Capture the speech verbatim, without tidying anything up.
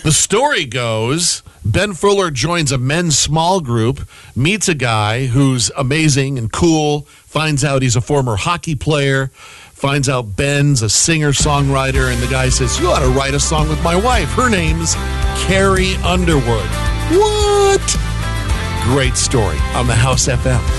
The story goes, Ben Fuller joins a men's small group, meets a guy who's amazing and cool, finds out he's a former hockey player, finds out Ben's a singer-songwriter, and the guy says, you ought to write a song with my wife. Her name's Carrie Underwood. What? Great story on the House F M.